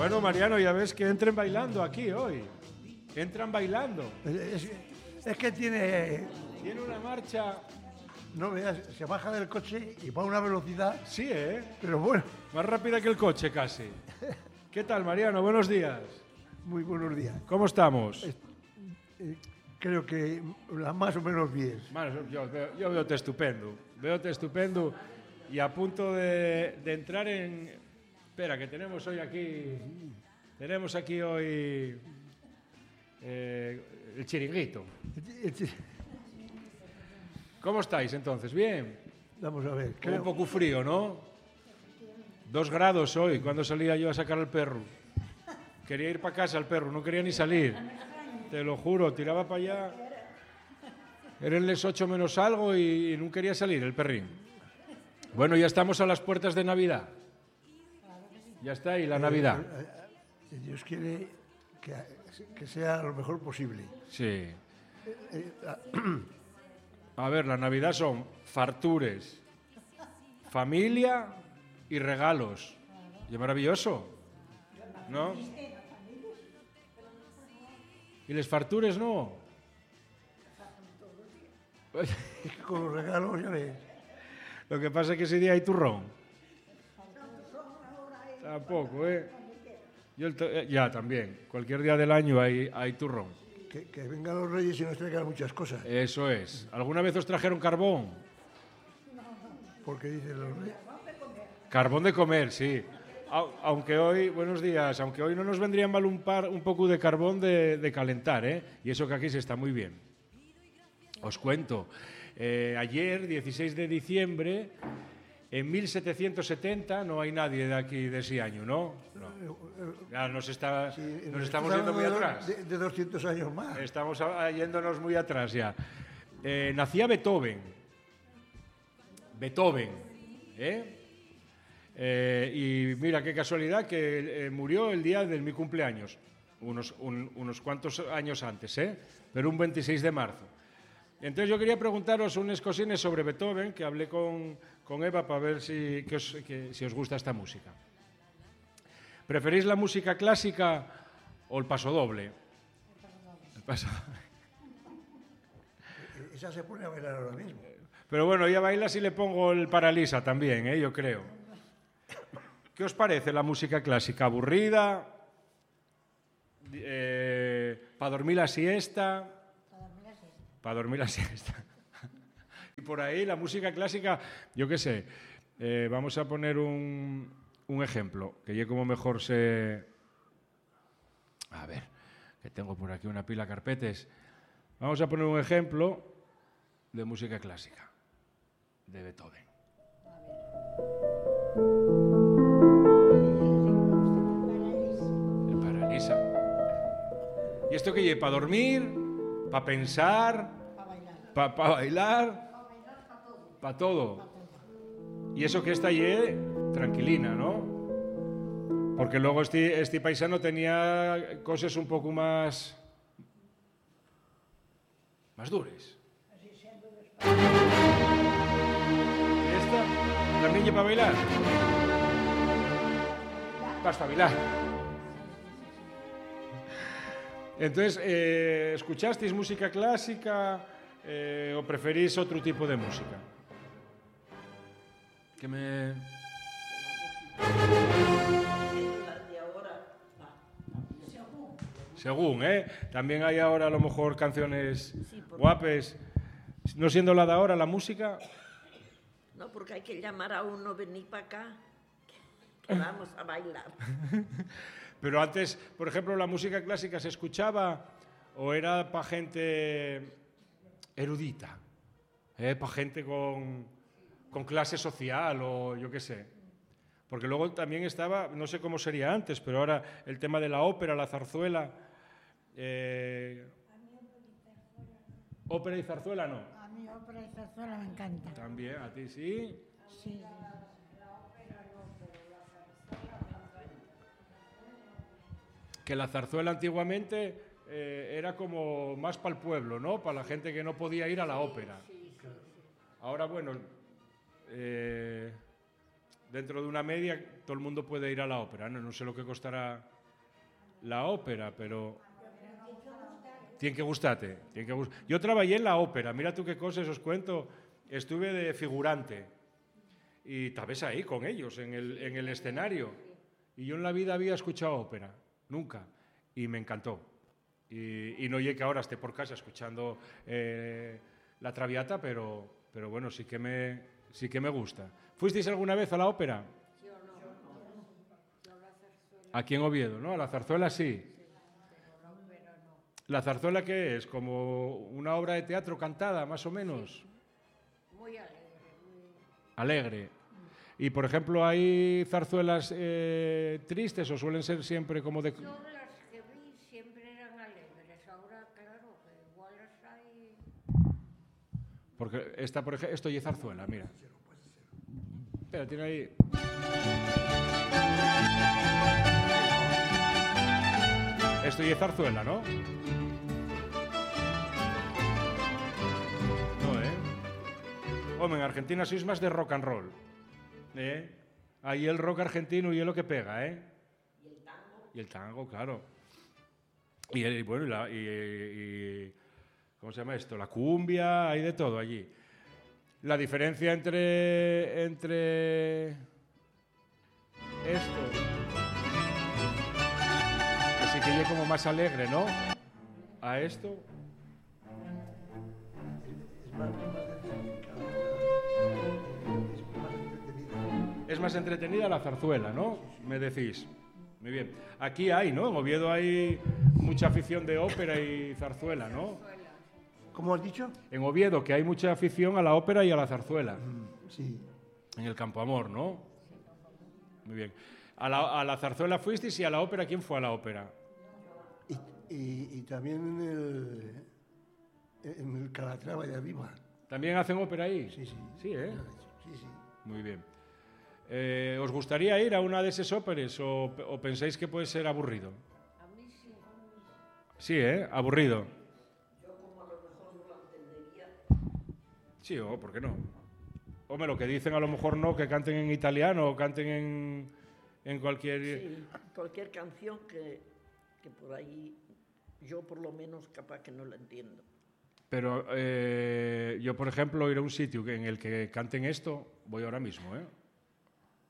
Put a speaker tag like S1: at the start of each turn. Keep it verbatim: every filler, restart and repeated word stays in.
S1: Bueno, Mariano, ya ves que entren bailando aquí hoy. Entran bailando.
S2: Es, es que tiene...
S1: Tiene una marcha...
S2: No veas, se baja del coche y va a una velocidad...
S1: Sí, ¿eh?
S2: Pero bueno.
S1: Más rápida que el coche, casi. ¿Qué tal, Mariano? Buenos días.
S2: Muy buenos días.
S1: ¿Cómo estamos?
S2: Es, eh, creo que la más o menos bien.
S1: Bueno, yo, veo, yo veo-te estupendo. Veo-te estupendo y a punto de, de entrar en... Espera, que tenemos hoy aquí... Tenemos aquí hoy... Eh, el chiringuito. ¿Cómo estáis entonces? ¿Bien?
S2: Vamos a ver.
S1: Creo... Un poco frío, ¿no? Dos grados hoy, cuando salía yo a sacar al perro. Quería ir para casa el perro, no quería ni salir. Te lo juro, tiraba para allá. Eran las ocho menos algo y no quería salir el perrín. Bueno, ya estamos a las puertas de Navidad. Ya está ahí la Navidad.
S2: Eh, Dios quiere que, que sea lo mejor posible.
S1: Sí.
S2: Eh, eh,
S1: A ver, la Navidad son fartures, familia y regalos. Y es maravilloso, ¿no? ¿Y les fartures no?
S2: Con los regalos, ya ves.
S1: Lo que pasa es que ese día hay turrón. Tampoco, ¿eh? Yo el to- ya, también. Cualquier día del año hay, hay turrón.
S2: Que, que vengan los reyes y nos traigan muchas cosas.
S1: Eso es. ¿Alguna vez os trajeron carbón?
S2: Porque dicen los reyes...
S1: Carbón de comer, sí. Au- Aunque hoy, buenos días, aunque hoy no nos vendría mal un, par, un poco de carbón de, de calentar, ¿eh? Y eso que aquí se está muy bien. Os cuento. Eh, ayer, dieciséis de diciembre, en mil setecientos setenta, no hay nadie de aquí de ese año, ¿no? No. Ya nos, está,
S2: Sí,
S1: nos estamos yendo muy
S2: de,
S1: atrás.
S2: De, de doscientos años más.
S1: Estamos a- yéndonos muy atrás ya. Eh, nacía Beethoven. Beethoven, ¿eh? Eh, y mira qué casualidad que eh, murió el día de mi cumpleaños, unos, un, unos cuantos años antes, ¿eh? Pero un veintiséis de marzo. Entonces yo quería preguntaros unas cosines sobre Beethoven, que hablé con, con Eva para ver si, que os, que, si os gusta esta música. ¿Preferís la música clásica o el pasodoble? El pasodoble.
S2: Esa se pone a bailar ahora mismo.
S1: Pero bueno, ella baila si le pongo el Paralisa también, ¿eh? Yo creo. ¿Qué os parece la música clásica? ¿Aburrida? Eh, ¿Para dormir la siesta? Para dormir la siesta. Y por ahí la música clásica, yo qué sé, eh, vamos a poner un, un ejemplo, que yo como mejor sé... A ver, que tengo por aquí una pila de carpetes. Vamos a poner un ejemplo de música clásica, de Beethoven. El Paralisa. ¿Y esto qué lleva? ¿Para dormir? ¿Para pensar? ¿Para pa bailar? Para todo. Y eso que está allí, tranquilina, ¿no? Porque luego este, este paisano tenía cosas un poco más... más duras. ¿Esta también lleva para bailar? Vas para bailar. Entonces, eh, ¿escuchasteis música clásica eh, o preferís otro tipo de música? Que me... Según, ¿eh? También hay ahora a lo mejor canciones
S3: Sí, por-
S1: guapes. No siendo la de ahora, la música...
S3: No, porque hay que llamar a uno, venir para acá, que vamos a bailar.
S1: Pero antes, por ejemplo, la música clásica se escuchaba o era para gente erudita, ¿eh? Para gente con, con clase social o yo qué sé. Porque luego también estaba, no sé cómo sería antes, pero ahora el tema de la ópera, la zarzuela. Eh, ópera y zarzuela no.
S4: A mí ópera y zarzuela me encanta.
S1: También, a ti sí.
S4: Sí.
S1: Que la zarzuela antiguamente eh, era como más para el pueblo, ¿no? Para la gente que no podía ir a la ópera. Ahora, bueno, eh, dentro de una media, todo el mundo puede ir a la ópera. No, no sé lo que costará la ópera, pero tiene que gustarte. Tiene que gust... Yo trabajé en la ópera, mira tú qué cosas os cuento. Estuve de figurante y tal vez ahí con ellos, en el, en el escenario. Y yo en la vida había escuchado ópera, nunca, y me encantó. Y, y no llegué que ahora esté por casa escuchando eh, la Traviata, pero, pero bueno, sí que, me, sí que me gusta. ¿Fuisteis alguna vez a la ópera?
S5: Yo no. Yo la zarzuela.
S1: Aquí en Oviedo, ¿no? A la zarzuela sí.
S5: Pero la ópera no.
S1: ¿La zarzuela qué es? ¿Como una obra de teatro cantada, más o menos?
S5: Muy alegre. Muy...
S1: Alegre. Y, por ejemplo, ¿hay zarzuelas eh, tristes o suelen ser siempre como de...?
S5: Yo las que vi siempre eran alegres. Ahora, claro, que igual las hay...
S1: Porque esta, por ejemplo, esto y es zarzuela, mira. Espera, tiene ahí... Esto y es zarzuela, ¿no? No, ¿eh? Hombre, en Argentina sois más de rock and roll. ¿Eh? Ahí el rock argentino y es lo que pega, ¿eh?
S3: ¿Y el tango?
S1: Y el tango, claro. Y, el, bueno, y, la, y, y... ¿Cómo se llama esto? La cumbia, hay de todo allí. La diferencia entre... entre... esto... Así que ya como más alegre, ¿no? A esto...
S2: Es más,
S1: Es más entretenida la zarzuela, ¿no? Me decís. Muy bien. Aquí hay, ¿no? En Oviedo hay mucha afición de ópera y zarzuela, ¿no?
S2: ¿Cómo has dicho?
S1: En Oviedo, que hay mucha afición a la ópera y a la zarzuela.
S2: Mm, sí.
S1: En el Campo Amor, ¿no? Muy bien. A la, a la zarzuela fuisteis y a la ópera, ¿quién fue a la ópera?
S2: Y, y, y también en el, en el Calatrava de arriba.
S1: ¿También hacen ópera ahí?
S2: Sí, sí.
S1: Sí, ¿eh?
S2: Sí, sí.
S1: Muy bien. Eh, ¿Os gustaría ir a una de esas óperas o, o pensáis que puede ser aburrido?
S5: A mí sí.
S1: Sí, ¿eh? Aburrido.
S3: Yo como a lo mejor no lo entendería.
S1: Sí, o ¿por qué no? Hombre, lo que dicen a lo mejor no, que canten en italiano o canten en, en cualquier...
S3: Sí, cualquier canción que, que por ahí yo por lo menos capaz que no la entiendo.
S1: Pero eh, yo, por ejemplo, ir a un sitio en el que canten esto, voy ahora mismo, ¿eh?